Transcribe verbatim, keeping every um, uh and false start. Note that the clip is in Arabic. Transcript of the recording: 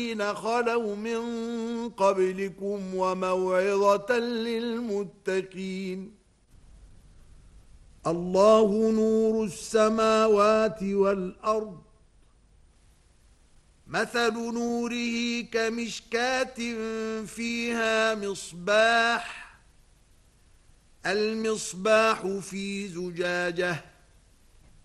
الذين خلوا من قبلكم وموعظة للمتقين. الله نور السماوات والأرض، مثل نوره كمشكاة فيها مصباح، المصباح في زجاجة